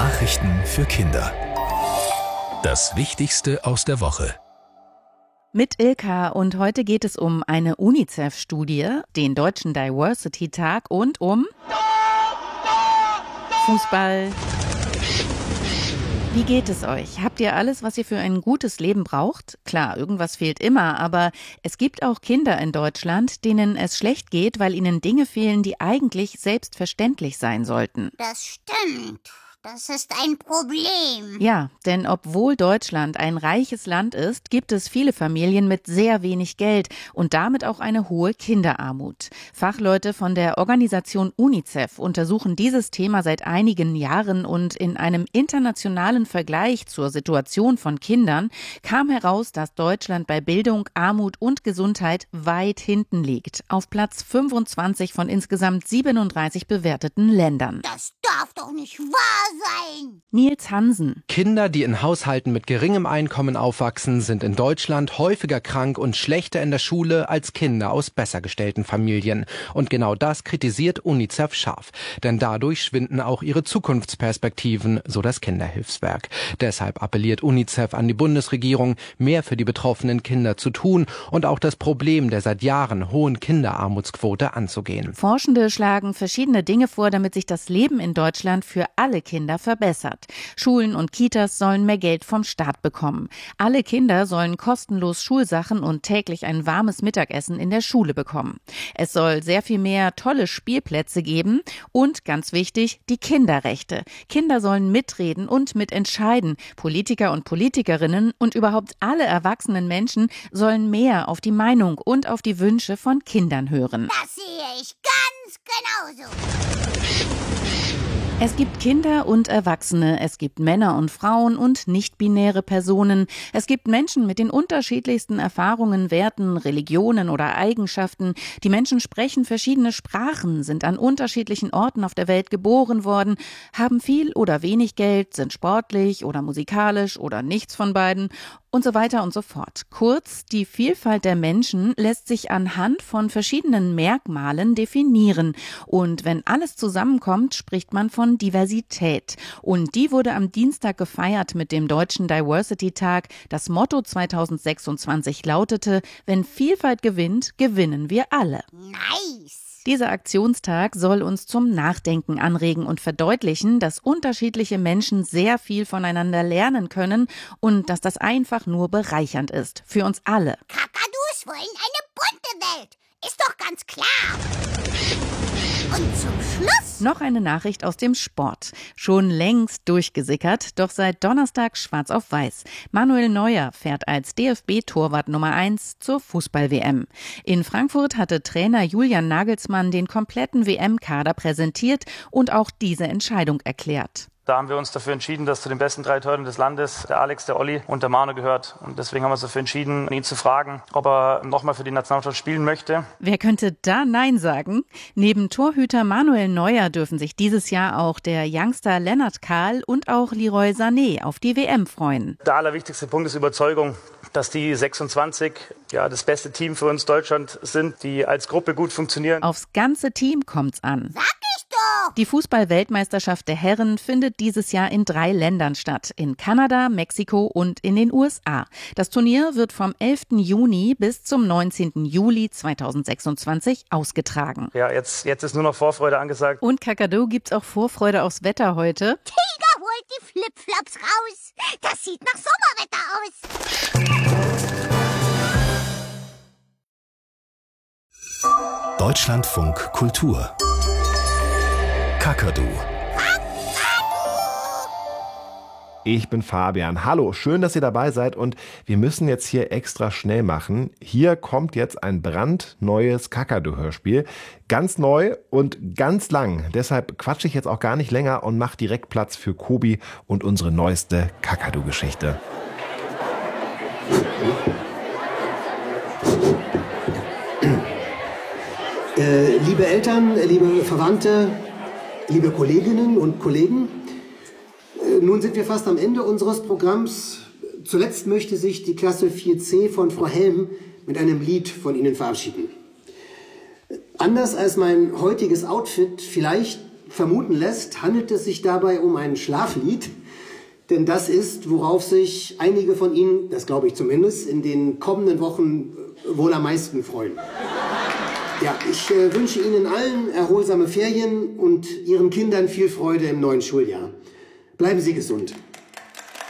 Nachrichten für Kinder. Das Wichtigste aus der Woche. Mit Ilka, und heute geht es um eine UNICEF-Studie, den Deutschen Diversity-Tag und um Fußball. Wie geht es euch? Habt ihr alles, was ihr für ein gutes Leben braucht? Klar, irgendwas fehlt immer, aber es gibt auch Kinder in Deutschland, denen es schlecht geht, weil ihnen Dinge fehlen, die eigentlich selbstverständlich sein sollten. Das stimmt. Das ist ein Problem. Ja, denn obwohl Deutschland ein reiches Land ist, gibt es viele Familien mit sehr wenig Geld und damit auch eine hohe Kinderarmut. Fachleute von der Organisation UNICEF untersuchen dieses Thema seit einigen Jahren und in einem internationalen Vergleich zur Situation von Kindern kam heraus, dass Deutschland bei Bildung, Armut und Gesundheit weit hinten liegt. Auf Platz 25 von insgesamt 37 bewerteten Ländern. Das darf doch nicht wahr sein. Nils Hansen. Kinder, die in Haushalten mit geringem Einkommen aufwachsen, sind in Deutschland häufiger krank und schlechter in der Schule als Kinder aus besser gestellten Familien. Und genau das kritisiert UNICEF scharf. Denn dadurch schwinden auch ihre Zukunftsperspektiven, so das Kinderhilfswerk. Deshalb appelliert UNICEF an die Bundesregierung, mehr für die betroffenen Kinder zu tun und auch das Problem der seit Jahren hohen Kinderarmutsquote anzugehen. Forschende schlagen verschiedene Dinge vor, damit sich das Leben in Deutschland für alle Kinder verbessert. Schulen und Kitas sollen mehr Geld vom Staat bekommen. Alle Kinder sollen kostenlos Schulsachen und täglich ein warmes Mittagessen in der Schule bekommen. Es soll sehr viel mehr tolle Spielplätze geben und, ganz wichtig, die Kinderrechte. Kinder sollen mitreden und mitentscheiden. Politiker und Politikerinnen und überhaupt alle erwachsenen Menschen sollen mehr auf die Meinung und auf die Wünsche von Kindern hören. Das sehe ich ganz genauso. Es gibt Kinder und Erwachsene, es gibt Männer und Frauen und nicht-binäre Personen. Es gibt Menschen mit den unterschiedlichsten Erfahrungen, Werten, Religionen oder Eigenschaften. Die Menschen sprechen verschiedene Sprachen, sind an unterschiedlichen Orten auf der Welt geboren worden, haben viel oder wenig Geld, sind sportlich oder musikalisch oder nichts von beiden und so weiter und so fort. Kurz, die Vielfalt der Menschen lässt sich anhand von verschiedenen Merkmalen definieren. Und wenn alles zusammenkommt, spricht man von Diversität. Und die wurde am Dienstag gefeiert mit dem Deutschen Diversity-Tag. Das Motto 2026 lautete: Wenn Vielfalt gewinnt, gewinnen wir alle. Nice. Dieser Aktionstag soll uns zum Nachdenken anregen und verdeutlichen, dass unterschiedliche Menschen sehr viel voneinander lernen können und dass das einfach nur bereichernd ist. Für uns alle. Kakadus wollen eine bunte Welt. Ist doch ganz klar. Und zum Schluss noch eine Nachricht aus dem Sport. Schon längst durchgesickert, doch seit Donnerstag schwarz auf weiß. Manuel Neuer fährt als DFB-Torwart Nummer 1 zur Fußball-WM. In Frankfurt hatte Trainer Julian Nagelsmann den kompletten WM-Kader präsentiert und auch diese Entscheidung erklärt. Da haben wir uns dafür entschieden, dass zu den besten 3 Torhütern des Landes der Alex, der Olli und der Manu gehört. Und deswegen haben wir uns dafür entschieden, ihn zu fragen, ob er nochmal für die Nationalmannschaft spielen möchte. Wer könnte da Nein sagen? Neben Torhüter Manuel Neuer dürfen sich dieses Jahr auch der Youngster Lennart Kahl und auch Leroy Sané auf die WM freuen. Der allerwichtigste Punkt ist Überzeugung, dass die 26 das beste Team für uns Deutschland sind, die als Gruppe gut funktionieren. Aufs ganze Team kommt's an. sag ich doch. Die Fußball-Weltmeisterschaft der Herren findet dieses Jahr in 3 Ländern statt. In Kanada, Mexiko und in den USA. Das Turnier wird vom 11. Juni bis zum 19. Juli 2026 ausgetragen. Ja, jetzt ist nur noch Vorfreude angesagt. Und Kakadu, gibt's auch Vorfreude aufs Wetter heute? Tiger holt die Flipflops raus. Das sieht nach Sommerwetter aus. Deutschlandfunk Kultur. Kakadu. Ich bin Fabian. Hallo, schön, dass ihr dabei seid und wir müssen jetzt hier extra schnell machen. Hier kommt jetzt ein brandneues Kakadu-Hörspiel. Ganz neu und ganz lang. Deshalb quatsche ich jetzt auch gar nicht länger und mache direkt Platz für Kobi und unsere neueste Kakadu-Geschichte. Liebe Eltern, liebe Verwandte, liebe Kolleginnen und Kollegen, nun sind wir fast am Ende unseres Programms. Zuletzt möchte sich die Klasse 4c von Frau Helm mit einem Lied von Ihnen verabschieden. Anders als mein heutiges Outfit vielleicht vermuten lässt, handelt es sich dabei um ein Schlaflied. Denn das ist, worauf sich einige von Ihnen, das glaube ich zumindest, in den kommenden Wochen wohl am meisten freuen. Ja, ich wünsche Ihnen allen erholsame Ferien und Ihren Kindern viel Freude im neuen Schuljahr. Bleiben Sie gesund.